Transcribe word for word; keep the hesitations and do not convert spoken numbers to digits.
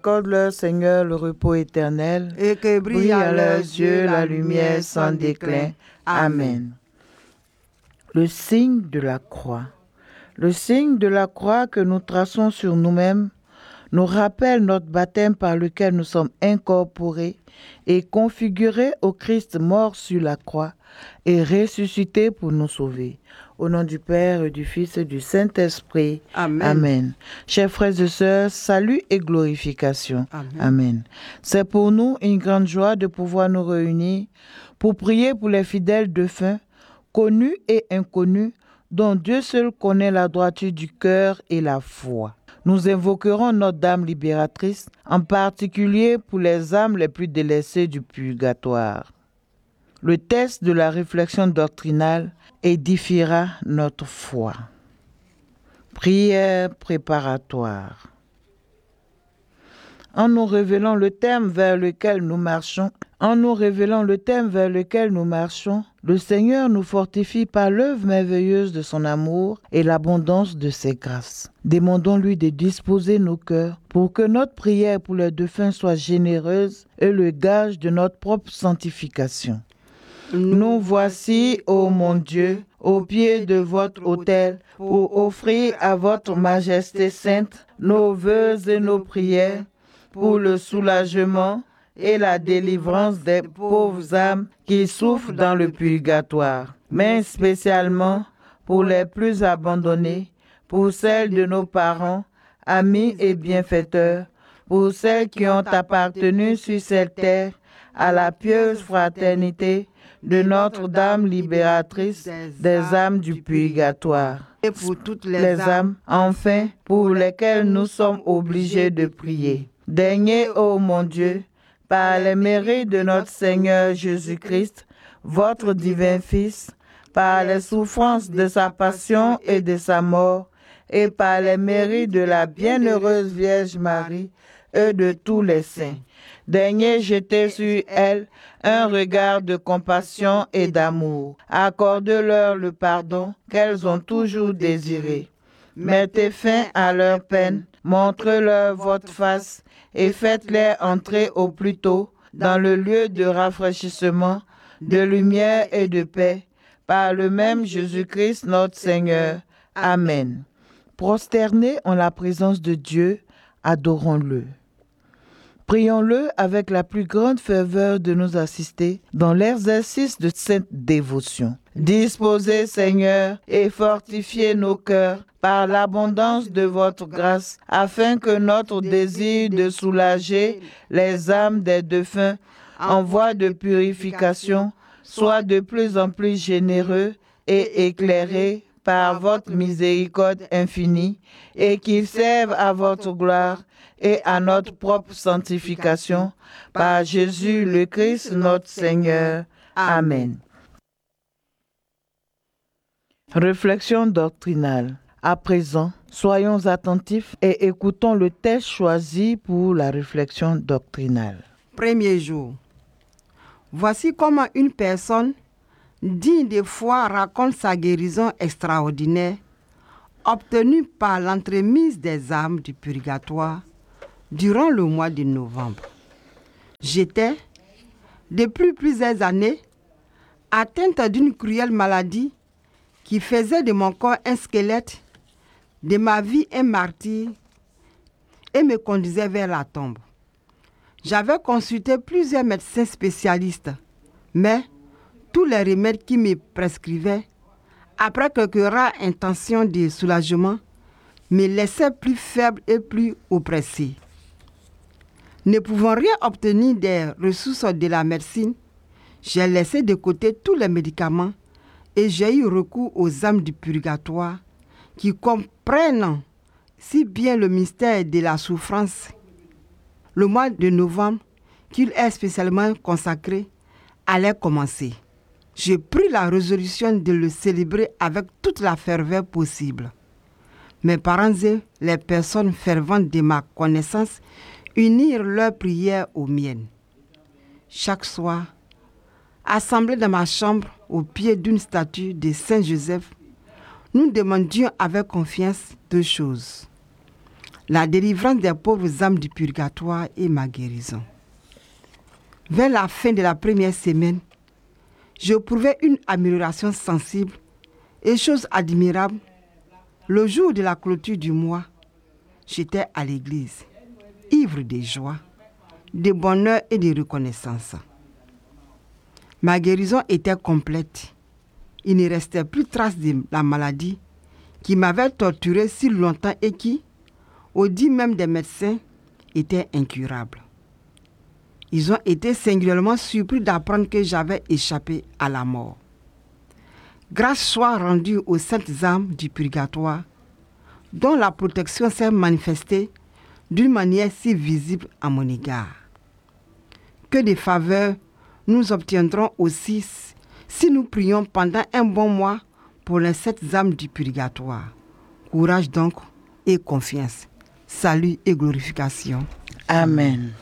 Accorde-leur, Seigneur, le repos éternel, et que brille à leurs yeux la lumière sans déclin. Amen. Le signe de la croix. Le signe de la croix que nous traçons sur nous-mêmes nous rappelle notre baptême par lequel nous sommes incorporés et configurés au Christ mort sur la croix et ressuscité pour nous sauver. Au nom du Père, et du Fils et du Saint-Esprit. Amen. Amen. Chers frères et sœurs, salut et glorification. Amen. Amen. C'est pour nous une grande joie de pouvoir nous réunir pour prier pour les fidèles défunts, connus et inconnus, dont Dieu seul connaît la droiture du cœur et la foi. Nous invoquerons notre Dame libératrice, en particulier pour les âmes les plus délaissées du purgatoire. Le test de la réflexion doctrinale édifiera notre foi. Prière préparatoire. En nous révélant le thème vers lequel nous marchons, en nous révélant le thème vers lequel nous marchons, le Seigneur nous fortifie par l'œuvre merveilleuse de son amour et l'abondance de ses grâces. Demandons-lui de disposer nos cœurs pour que notre prière pour les défunts soit généreuse et le gage de notre propre sanctification. Nous voici, ô mon Dieu, au pied de votre autel, pour offrir à votre majesté sainte nos vœux et nos prières, pour le soulagement et la délivrance des pauvres âmes qui souffrent dans le purgatoire, mais spécialement pour les plus abandonnés, pour celles de nos parents, amis et bienfaiteurs, pour celles qui ont appartenu sur cette terre à la pieuse fraternité de Notre-Dame libératrice des âmes du purgatoire. Et pour toutes les, les âmes, enfin, pour lesquelles nous sommes obligés de prier. Daignez, ô mon Dieu, par les mérites de notre Seigneur Jésus-Christ, votre divin Fils, par les souffrances de sa passion et de sa mort, et par les mérites de la bienheureuse Vierge Marie et de tous les saints, daignez jeter sur elle un regard de compassion et d'amour. Accordez-leur le pardon qu'elles ont toujours désiré. Mettez fin à leur peine, montrez-leur votre face et faites-les entrer au plus tôt dans le lieu de rafraîchissement, de lumière et de paix, par le même Jésus-Christ notre Seigneur. Amen. Prosternés en la présence de Dieu, adorons-le. Prions-le avec la plus grande ferveur de nous assister dans l'exercice de cette dévotion. Disposez, Seigneur, et fortifiez nos cœurs par l'abondance de votre grâce, afin que notre désir de soulager les âmes des défunts en voie de purification soit de plus en plus généreux et éclairé par votre miséricorde infinie, et qu'il serve à votre gloire et à notre propre sanctification, par Jésus le Christ notre Seigneur. Amen. Réflexion doctrinale. À présent, soyons attentifs et écoutons le texte choisi pour la réflexion doctrinale. Premier jour. Voici comment une personne digne de foi raconte sa guérison extraordinaire obtenue par l'entremise des âmes du purgatoire durant le mois de novembre. J'étais, depuis plusieurs années, atteinte d'une cruelle maladie qui faisait de mon corps un squelette, de ma vie un martyr, et me conduisait vers la tombe. J'avais consulté plusieurs médecins spécialistes, mais tous les remèdes qu'ils me prescrivaient, après quelques rares intentions de soulagement, me laissaient plus faible et plus oppressé. Ne pouvant rien obtenir des ressources de la médecine, j'ai laissé de côté tous les médicaments et j'ai eu recours aux âmes du purgatoire qui comprennent si bien le mystère de la souffrance. Le mois de novembre, qu'il est spécialement consacré, allait commencer. J'ai pris la résolution de le célébrer avec toute la ferveur possible. Mes parents et les personnes ferventes de ma connaissance unirent leurs prières aux miennes. Chaque soir, assemblés dans ma chambre au pied d'une statue de Saint Joseph, nous demandions avec confiance deux choses. la délivrance des pauvres âmes du purgatoire et ma guérison. Vers la fin de la première semaine, j'éprouvais une amélioration sensible et chose admirable, le jour de la clôture du mois, j'étais à l'église, ivre de joie, de bonheur et de reconnaissance. Ma guérison était complète. Il ne restait plus trace de la maladie qui m'avait torturé si longtemps et qui, au dit même des médecins, était incurable. Ils ont été singulièrement surpris d'apprendre que j'avais échappé à la mort. Grâce soit rendue aux saintes âmes du purgatoire, dont la protection s'est manifestée d'une manière si visible à mon égard. Que des faveurs nous obtiendrons aussi si nous prions pendant un bon mois pour les sept âmes du purgatoire. Courage donc et confiance. Salut et glorification. Amen.